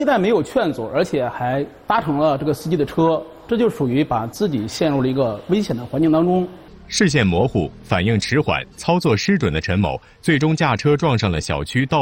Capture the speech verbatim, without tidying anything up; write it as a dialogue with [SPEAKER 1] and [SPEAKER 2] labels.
[SPEAKER 1] 非但没有劝阻，而且还搭乘了这个司机的车，这就属于把自己陷入了一个危险的环境当中。
[SPEAKER 2] 视线模糊、反应迟缓、操作失准的陈某，最终驾车撞上了小区道。